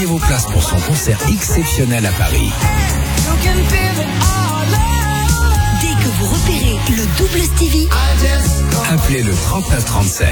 gagnez vos places pour son concert exceptionnel à Paris. Dès que vous repérez le double Stevie, Appelez le 3937.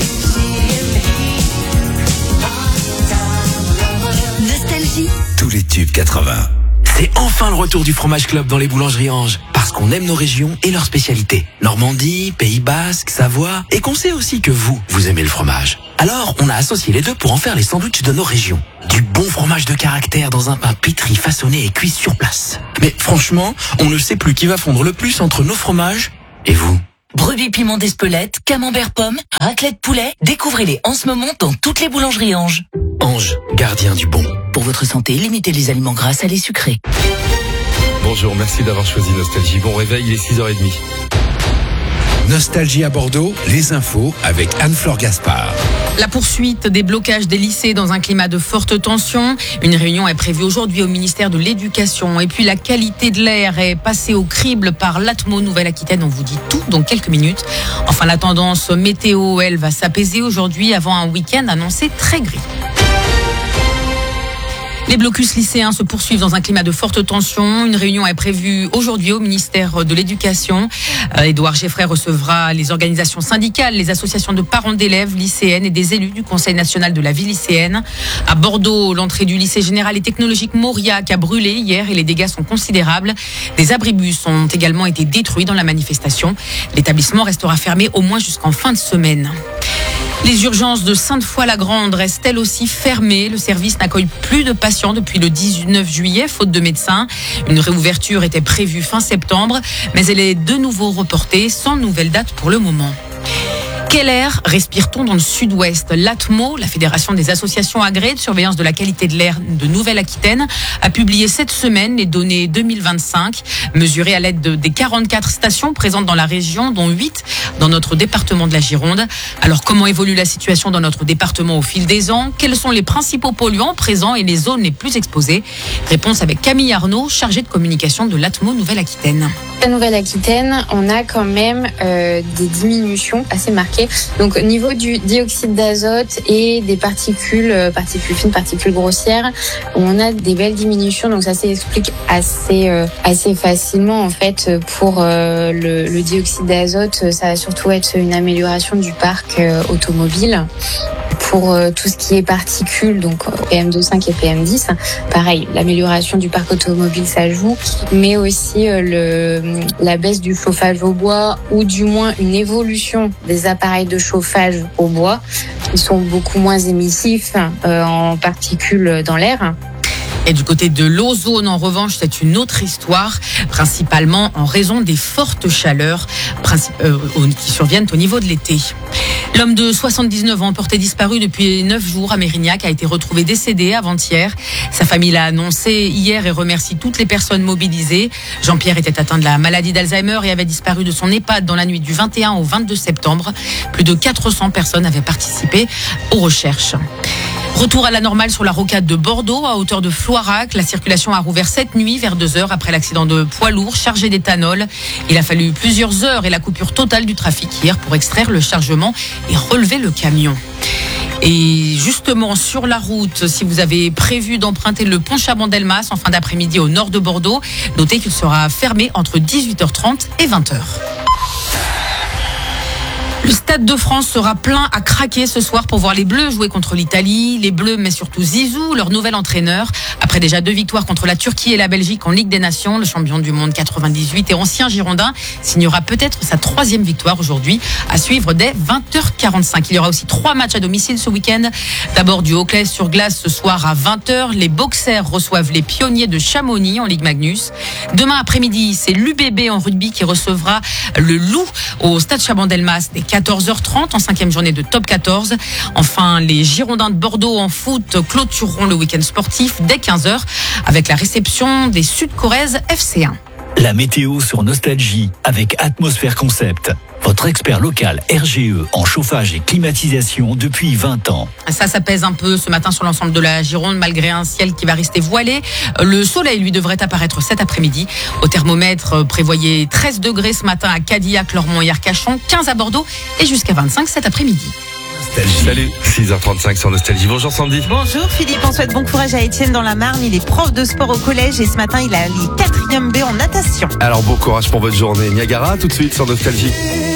Nostalgie. Tous les tubes 80. C'est enfin le retour du fromage club dans les boulangeries Ange. Parce qu'on aime nos régions et leurs spécialités. Normandie, Pays Basque, Savoie. Et qu'on sait aussi que vous aimez le fromage. Alors, on a associé les deux pour en faire les sandwichs de nos régions. Du bon fromage de caractère dans un pain pétri, façonné et cuit sur place. Mais franchement, on ne sait plus qui va fondre le plus entre nos fromages et vous. Brebis piment d'Espelette, camembert pomme, raclette poulet, découvrez-les en ce moment dans toutes les boulangeries Ange. Ange, gardien du bon. Pour votre santé, limitez les aliments gras, salés, sucrés. Bonjour, merci d'avoir choisi Nostalgie. Bon réveil, il est 6h30. Nostalgie à Bordeaux, les infos avec Anne-Flore Gaspard. La poursuite des blocages des lycées dans un climat de forte tension. Une réunion est prévue aujourd'hui au ministère de l'Éducation. Et puis la qualité de l'air est passée au crible par l'Atmo Nouvelle-Aquitaine. On vous dit tout dans quelques minutes. Enfin, la tendance météo, elle, va s'apaiser aujourd'hui avant un week-end annoncé très gris. Les blocus lycéens se poursuivent dans un climat de forte tension. Une réunion est prévue aujourd'hui au ministère de l'Éducation. Édouard Geffray recevra les organisations syndicales, les associations de parents d'élèves lycéennes et des élus du Conseil national de la vie lycéenne. À Bordeaux, l'entrée du lycée général et technologique Mauriac a brûlé hier et les dégâts sont considérables. Des abribus ont également été détruits dans la manifestation. L'établissement restera fermé au moins jusqu'en fin de semaine. Les urgences de Sainte-Foy-la-Grande restent elles aussi fermées. Le service n'accueille plus de patients depuis le 19 juillet, faute de médecins. Une réouverture était prévue fin septembre, mais elle est de nouveau reportée sans nouvelle date pour le moment. Quel air respire-t-on dans le sud-ouest ? L'Atmo, la Fédération des associations agréées de surveillance de la qualité de l'air de Nouvelle-Aquitaine, a publié cette semaine les données 2025, mesurées à l'aide des 44 stations présentes dans la région, dont 8 dans notre département de la Gironde. Alors, comment évolue la situation dans notre département au fil des ans ? Quels sont les principaux polluants présents et les zones les plus exposées ? Réponse avec Camille Arnaud, chargée de communication de l'Atmo Nouvelle-Aquitaine. La Nouvelle-Aquitaine, on a quand même des diminutions assez marquées. Donc, au niveau du dioxyde d'azote et des particules fines, particules grossières, on a des belles diminutions. Donc, ça s'explique assez facilement, en fait. Pour le dioxyde d'azote, ça va surtout être une amélioration du parc automobile. Pour tout ce qui est particules, donc PM2,5 et PM10, pareil, l'amélioration du parc automobile, ça joue, mais aussi la baisse du chauffage au bois, ou du moins une évolution des appareils de chauffage au bois, qui sont beaucoup moins émissifs en particules dans l'air. Et du côté de l'ozone, en revanche, c'est une autre histoire, principalement en raison des fortes chaleurs qui surviennent au niveau de l'été. L'homme de 79 ans, porté disparu depuis 9 jours à Mérignac, a été retrouvé décédé avant-hier. Sa famille l'a annoncé hier et remercie toutes les personnes mobilisées. Jean-Pierre était atteint de la maladie d'Alzheimer et avait disparu de son EHPAD dans la nuit du 21 au 22 septembre. Plus de 400 personnes avaient participé aux recherches. Retour à la normale sur la rocade de Bordeaux, à hauteur de Floirac. La circulation a rouvert cette nuit vers 2h après l'accident de poids lourd chargé d'éthanol. Il a fallu plusieurs heures et la coupure totale du trafic hier pour extraire le chargement et relever le camion. Et justement, sur la route, si vous avez prévu d'emprunter le pont Chabandelmas en fin d'après-midi au nord de Bordeaux, notez qu'il sera fermé entre 18h30 et 20h. Le Stade de France sera plein à craquer ce soir pour voir les Bleus jouer contre l'Italie. Les Bleus, mais surtout Zizou, leur nouvel entraîneur. Après déjà 2 victoires contre la Turquie et la Belgique en Ligue des Nations, le champion du monde 98 et ancien Girondin signera peut-être sa 3e victoire aujourd'hui, à suivre dès 20h45. Il y aura aussi 3 matchs à domicile ce week-end. D'abord du hockey sur glace ce soir à 20h. Les Boxers reçoivent les Pionniers de Chamonix en Ligue Magnus. Demain après-midi, c'est l'UBB en rugby qui recevra le Loup au Stade Chabandelmas dès 14h30 en 5e journée de top 14. Enfin, les Girondins de Bordeaux en foot clôtureront le week-end sportif dès 15h avec la réception des Sud-Corrèzes FC1. La météo sur Nostalgie avec Atmosphère Concept. Votre expert local RGE en chauffage et climatisation depuis 20 ans. Ça pèse un peu ce matin sur l'ensemble de la Gironde, malgré un ciel qui va rester voilé. Le soleil, lui, devrait apparaître cet après-midi. Au thermomètre, prévoyez 13 degrés ce matin à Cadillac, Lormont et Arcachon, 15 à Bordeaux et jusqu'à 25 cet après-midi. Nostalgie. Salut, 6h35 sur Nostalgie. Bonjour Sandy. Bonjour Philippe, on souhaite bon courage à Étienne dans la Marne. Il est prof de sport au collège et ce matin il a les 4e B en natation. Alors bon courage pour votre journée. Niagara, tout de suite sur Nostalgie.